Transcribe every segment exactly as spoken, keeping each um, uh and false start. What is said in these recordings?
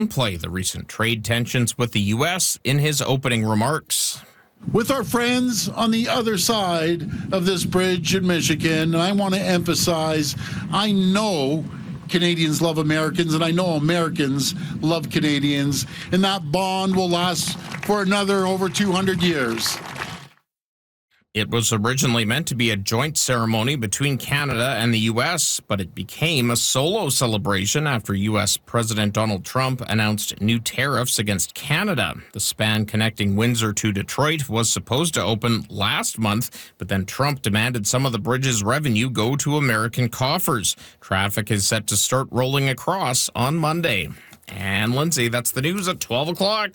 Play the recent trade tensions with the U S in his opening remarks. With our friends on the other side of this bridge in Michigan, and I want to emphasize, I know Canadians love Americans, and I know Americans love Canadians, and that bond will last for another over two hundred years. It was originally meant to be a joint ceremony between Canada and the U S, but it became a solo celebration after U S President Donald Trump announced new tariffs against Canada. The span connecting Windsor to Detroit was supposed to open last month, but then Trump demanded some of the bridge's revenue go to American coffers. Traffic is set to start rolling across on Monday. And Lindsay, that's the news at twelve o'clock.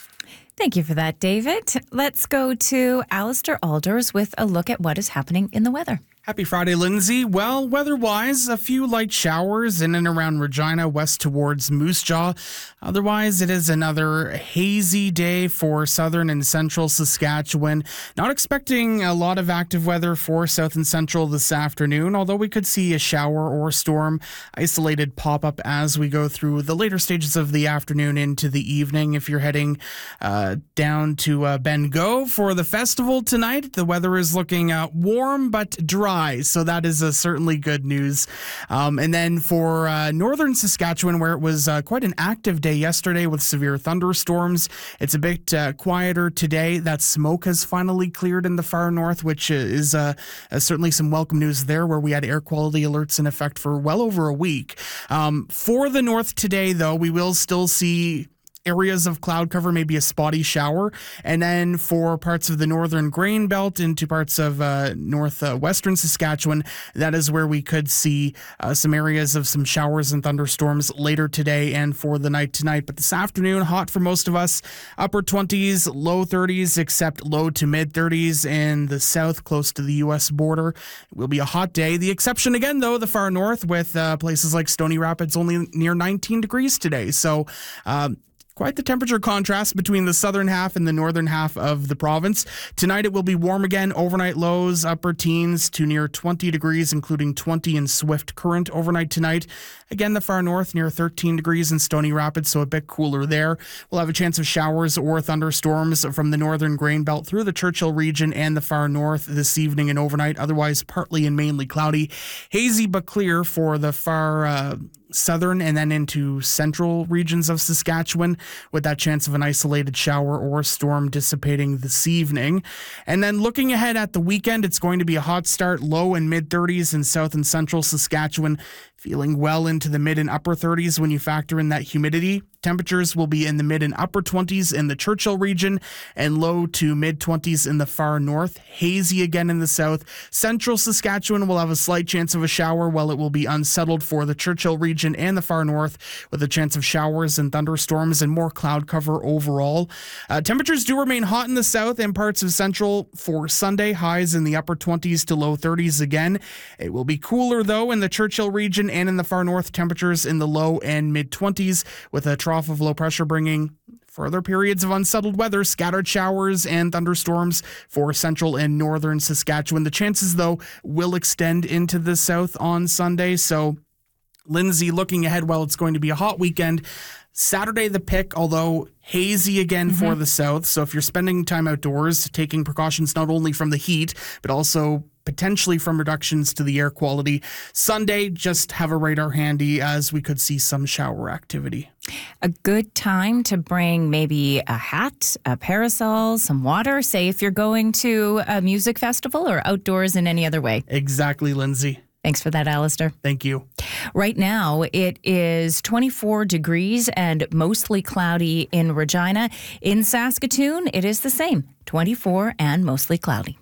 Thank you for that, David. Let's go to Alistair Alders with a look at what is happening in the weather. Happy Friday, Lindsay. Well, weather-wise, a few light showers in and around Regina, west towards Moose Jaw. Otherwise, it is another hazy day for southern and central Saskatchewan. Not expecting a lot of active weather for south and central this afternoon, although we could see a shower or storm isolated pop up as we go through the later stages of the afternoon into the evening. If you're heading uh, down to uh, Bengo for the festival tonight, the weather is looking uh, warm but dry. So that is uh, certainly good news. Um, and then for uh, northern Saskatchewan, where it was uh, quite an active day yesterday with severe thunderstorms, it's a bit uh, quieter today. That smoke has finally cleared in the far north, which is uh, uh, certainly some welcome news there, where we had air quality alerts in effect for well over a week. Um, for the north today, though, we will still see areas of cloud cover, maybe a spotty shower. And then for parts of the northern grain belt into parts of uh, northwestern uh, Saskatchewan, that is where we could see uh, some areas of some showers and thunderstorms later today and for the night tonight. But this afternoon, hot for most of us, upper twenties, low thirties, except low to mid thirties in the south, close to the U S border. It will be a hot day. The exception again, though, the far north with uh, places like Stony Rapids only near nineteen degrees today. So, um, Quite the temperature contrast between the southern half and the northern half of the province. Tonight it will be warm again. Overnight lows, upper teens to near twenty degrees, including twenty in Swift Current overnight tonight. Again, the far north near thirteen degrees in Stony Rapids, so a bit cooler there. We'll have a chance of showers or thunderstorms from the northern grain belt through the Churchill region and the far north this evening and overnight. Otherwise, partly and mainly cloudy. Hazy but clear for the far uh, southern and then into central regions of Saskatchewan, with that chance of an isolated shower or storm dissipating this evening. And then looking ahead at the weekend, it's going to be a hot start, low and mid thirties in south and central Saskatchewan, feeling well into the mid and upper thirties when you factor in that humidity. Temperatures will be in the mid and upper twenties in the Churchill region and low to mid twenties in the far north. Hazy again in the south. Central Saskatchewan will have a slight chance of a shower, while it will be unsettled for the Churchill region and the far north, with a chance of showers and thunderstorms and more cloud cover overall. Uh, temperatures do remain hot in the south and parts of central for Sunday. Highs in the upper twenties to low thirties again. It will be cooler, though, in the Churchill region and in the far north. Temperatures in the low and mid twenties, with a trough of low pressure bringing further periods of unsettled weather, scattered showers and thunderstorms for central and northern Saskatchewan. The chances, though, will extend into the south on Sunday. So, Lindsay, looking ahead, well, it's going to be a hot weekend. Saturday, the pick, although hazy again mm-hmm. for the south. So if you're spending time outdoors, taking precautions not only from the heat, but also potentially from reductions to the air quality. Sunday, just have a radar handy, as we could see some shower activity. A good time to bring maybe a hat, a parasol, some water, say if you're going to a music festival or outdoors in any other way. Exactly, Lindsay. Thanks for that, Alistair. Thank you. Right now, it is twenty-four degrees and mostly cloudy in Regina. In Saskatoon, it is the same, twenty-four and mostly cloudy.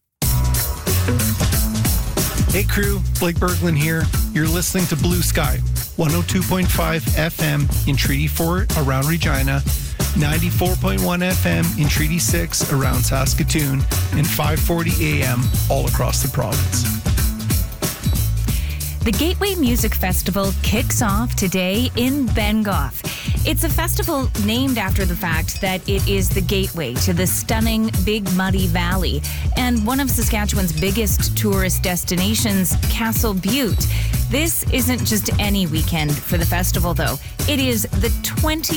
Hey crew, Blake Berglund here. You're listening to Blue Sky, one oh two point five F M in Treaty four around Regina, ninety-four point one F M in Treaty six around Saskatoon, and five forty A M all across the province. The Gateway Music Festival kicks off today in Bengoff. It's a festival named after the fact that it is the gateway to the stunning Big Muddy Valley and one of Saskatchewan's biggest tourist destinations, Castle Butte. This isn't just any weekend for the festival, though. It is the twentieth